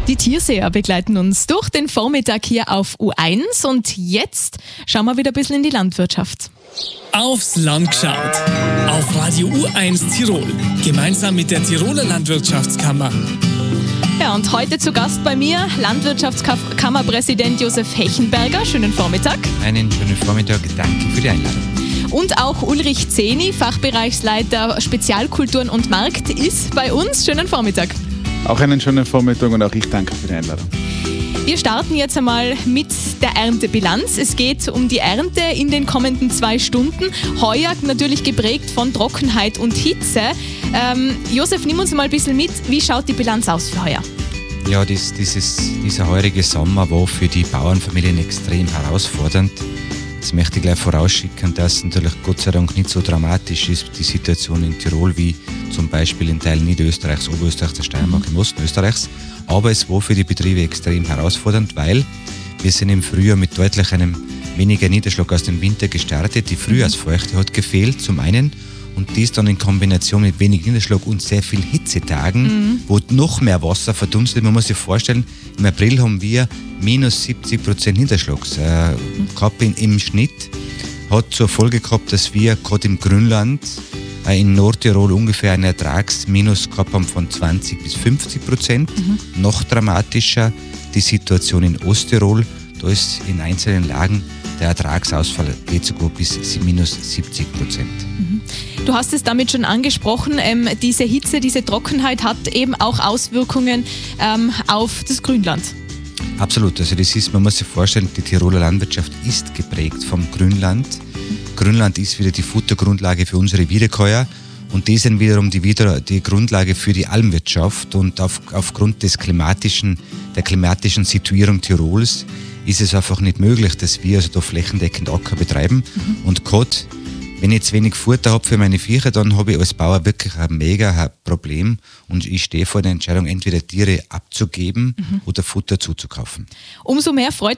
Die Tierseher begleiten uns durch den Vormittag hier auf U1 und jetzt schauen wir wieder ein bisschen in die Landwirtschaft. Aufs Land geschaut. Auf Radio U1 Tirol. Gemeinsam mit der Tiroler Landwirtschaftskammer. Ja, und heute zu Gast bei mir Landwirtschaftskammerpräsident Josef Hechenberger. Schönen Vormittag. Einen schönen Vormittag. Danke für die Einladung. Und auch Ulrich Zehni, Fachbereichsleiter Spezialkulturen und Markt, ist bei uns. Schönen Vormittag. Auch einen schönen Vormittag und auch ich danke für die Einladung. Wir starten jetzt einmal mit der Erntebilanz. Es geht um die Ernte in den kommenden 2 Stunden. Heuer natürlich geprägt von Trockenheit und Hitze. Josef, nimm uns mal ein bisschen mit. Wie schaut die Bilanz aus für heuer? Ja, dieser heurige Sommer war für die Bauernfamilien extrem herausfordernd. Jetzt möchte ich gleich vorausschicken, dass natürlich Gott sei Dank nicht so dramatisch ist die Situation in Tirol wie zum Beispiel in Teilen Niederösterreichs, Oberösterreichs, der Steiermark, im Osten Österreichs. Aber es war für die Betriebe extrem herausfordernd, weil wir sind im Frühjahr mit deutlich einem weniger Niederschlag aus dem Winter gestartet. Die Frühjahrsfeuchte hat gefehlt, zum einen. Und dies dann in Kombination mit wenig Niederschlag und sehr viel Hitzetagen, wo noch mehr Wasser verdunstet. Man muss sich vorstellen, im April haben wir minus 70% Niederschlags gehabt im Schnitt. Hat zur Folge gehabt, dass wir gerade im Grünland in Nordtirol ungefähr einen Ertragsminus gehabt haben von 20 bis 50%. Noch dramatischer die Situation in Osttirol. Da ist in einzelnen Lagen der Ertragsausfall geht sogar bis minus 70%. Du hast es damit schon angesprochen, diese Hitze, diese Trockenheit hat eben auch Auswirkungen auf das Grünland. Absolut, also man muss sich vorstellen, die Tiroler Landwirtschaft ist geprägt vom Grünland. Grünland ist wieder die Futtergrundlage für unsere Wiederkäuer und die sind wiederum die Grundlage für die Almwirtschaft und aufgrund der klimatischen Situierung Tirols ist es einfach nicht möglich, dass wir also da flächendeckend Acker betreiben. Und gerade, wenn ich jetzt wenig Futter habe für meine Viecher, dann habe ich als Bauer wirklich ein mega Problem und ich stehe vor der Entscheidung, entweder Tiere abzugeben oder Futter zuzukaufen. Umso mehr freut